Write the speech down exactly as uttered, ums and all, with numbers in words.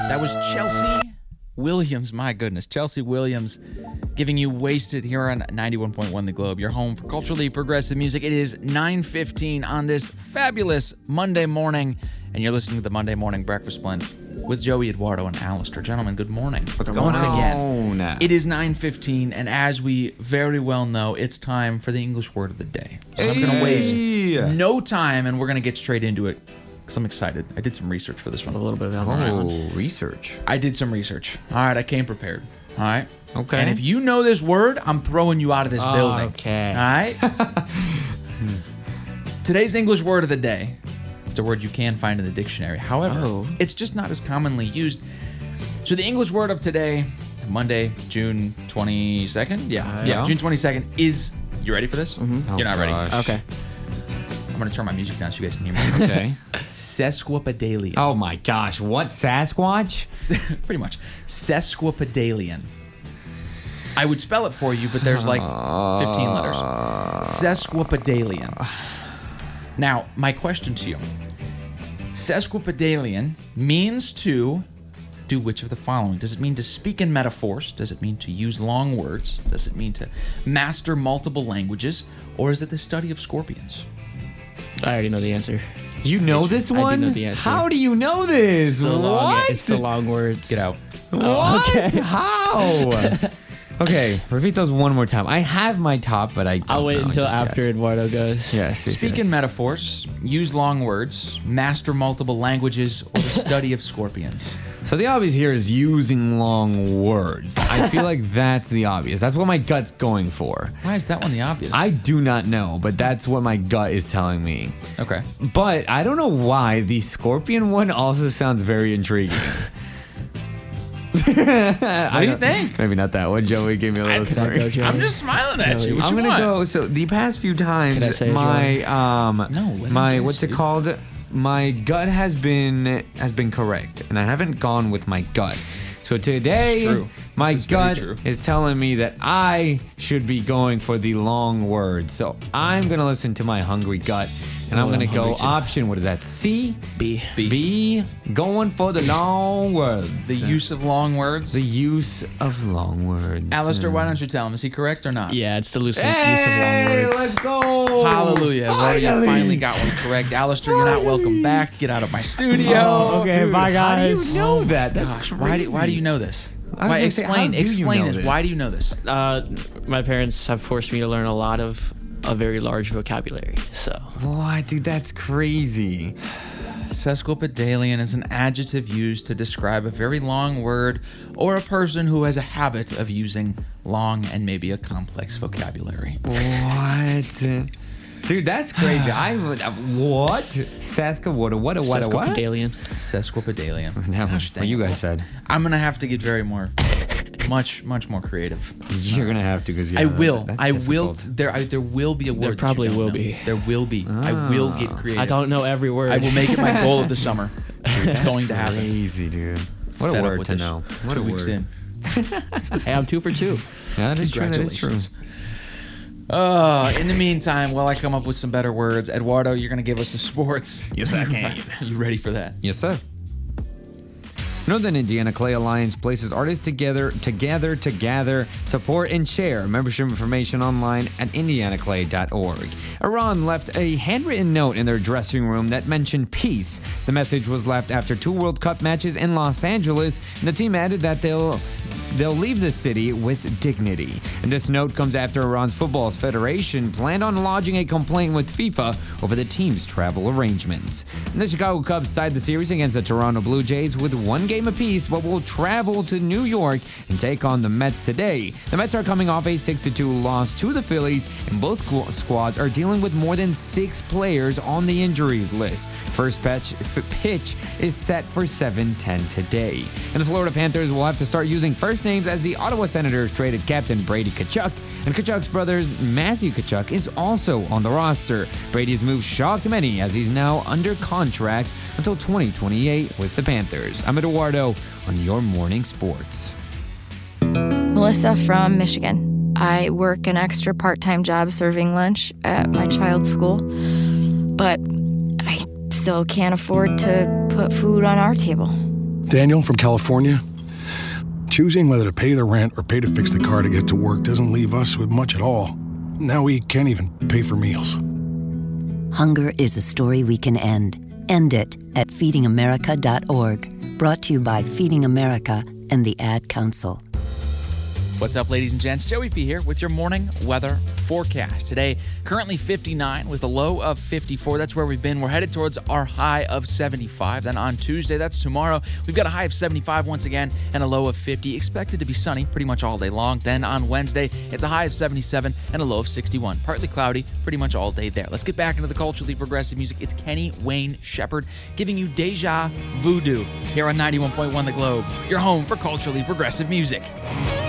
That was Chelsea Williams. My goodness. Chelsea Williams giving you Wasted here on ninety-one point one The Globe, your home for culturally progressive music. It is nine fifteen on this fabulous Monday morning, and you're listening to the Monday Morning Breakfast Blend with Joey, Eduardo, and Alistair. Gentlemen, good morning. What's going Once on? Again, it is nine fifteen, and as we very well know, it's time for the English word of the day. So I'm going to waste no time, and we're going to get straight into it. Because I'm excited. I did some research for this one. A little bit of Alabama. Oh, research. I did some research. All right, I came prepared. All right. Okay. And if you know this word, I'm throwing you out of this Oh, building. okay. All right. Today's English word of the day. It's a word you can find in the dictionary. However, Oh. it's just not as commonly used. So the English word of today, Monday, June twenty-second. Yeah. Uh, yeah. yeah. June twenty-second is. You ready for this? Mm-hmm. You're not ready. gosh. Okay. I'm gonna turn my music down so you guys can hear me. Okay. Sesquipedalian. Oh my gosh, what Sasquatch? Pretty much. Sesquipedalian. I would spell it for you, but there's like fifteen letters. Sesquipedalian. Now, my question to you. Sesquipedalian means to do which of the following? Does it mean to speak in metaphors? Does it mean to use long words? Does it mean to master multiple languages? Or is it the study of scorpions? I already know the answer. You know this I do one? know the answer. How do you know this? It's the long, what? it's the long words. Get out. What? okay. How? Okay, repeat those one more time. I have my top, but I don't I'll wait know until just after yet. Eduardo goes. Yes, yes, Speak yes. in metaphors, use long words, master multiple languages, or the study of scorpions. So the obvious here is using long words. I feel like that's the obvious. That's what my gut's going for. Why is that one the obvious? I do not know, but that's what my gut is telling me. Okay. But I don't know why the scorpion one also sounds very intriguing. What do you think? Maybe not that one. Joey gave me a little Can I go, smirk. Joey? I'm just smiling at you. What I'm you gonna want? go. So the past few Can I times, say it, my um, No, let him my do what's it, it called? My gut has been has been correct, and I haven't gone with my gut. So today, This is true. my This is very gut true. is telling me that I should be going for the long words. So I'm gonna listen to my hungry gut, and I'm Oh, gonna I'm go hungry too. option. What is that? C. B. B. B. Going for the long words. The use of long words. The use of long words. Alistair, why don't you tell him? Is he correct or not? Yeah, it's the loose use Hey, of long words. let's go! Hallelujah. Well, you Finally. finally got one correct. Alistair, you're not welcome back. Get out of my studio. Oh, okay, dude, bye, How do guys. you know that? That's Gosh, crazy. why do, why do you know this? I was Why, gonna say, explain how do you explain know this. this? Why do you know this? Uh, my parents have forced me to learn a lot of a very large vocabulary. So What, dude? That's crazy. Sesquipedalian is an adjective used to describe a very long word or a person who has a habit of using long and maybe a complex vocabulary. What? Dude, that's crazy. I would. uh, What? Saska, what? a- What? a- What? a What? Sesquipedalian. Sesquipedalian. That was Gosh, what dang you it. guys said. I'm gonna have to get very more, much, much more creative. You're gonna have to because yeah, I will. That's I will. difficult. There, I, there will be a word. There that you probably don't will know. be. There will be. I will get creative. I don't know every word. I will make it my goal of the summer. It's That's going to happen. Crazy, dude. What Fed a up word with to this. know. What Two a weeks word. in. Hey, I'm two for two. Yeah, that is true. That is true. Congratulations. Uh, in the meantime, while I come up with some better words, Eduardo, you're going to give us some sports. Yes, I can. Are you ready for that? Yes, sir. Northern Indiana Clay Alliance places artists together, together, to gather, support, and share. Membership information online at indiana clay dot org. Iran left a handwritten note in their dressing room that mentioned peace. The message was left after two World Cup matches in Los Angeles, and the team added that they'll they'll leave the city with dignity. And this note comes after Iran's Football Federation planned on lodging a complaint with FIFA over the team's travel arrangements. And the Chicago Cubs tied the series against the Toronto Blue Jays with one game apiece, but will travel to New York and take on the Mets today. The Mets are coming off a six to two loss to the Phillies, and both squ- squads are dealing with more than six players on the injuries list. First pitch, f- pitch is set for seven ten today. And the Florida Panthers will have to start using first names as the Ottawa Senators traded captain Brady Tkachuk, and Tkachuk's brothers Matthew Tkachuk is also on the roster. Brady's move shocked many as he's now under contract until twenty twenty-eight with the Panthers. I'm Eduardo on your morning sports. Melissa from Michigan. I work an extra part-time job serving lunch at my child's school, but I still can't afford to put food on our table. Daniel from California. Choosing whether to pay the rent or pay to fix the car to get to work doesn't leave us with much at all. Now we can't even pay for meals. Hunger is a story we can end. End it at feeding america dot org. Brought to you by Feeding America and the Ad Council. What's up, ladies and gents? Joey P here with your morning weather forecast. Today, currently fifty-nine with a low of fifty-four. That's where we've been. We're headed towards our high of seventy-five. Then on Tuesday, that's tomorrow, we've got a high of seventy-five once again and a low of fifty. Expected to be sunny pretty much all day long. Then on Wednesday, it's a high of seventy-seven and a low of sixty-one. Partly cloudy pretty much all day there. Let's get back into the culturally progressive music. It's Kenny Wayne Shepherd giving you Deja Voodoo here on ninety-one point one The Globe, your home for culturally progressive music.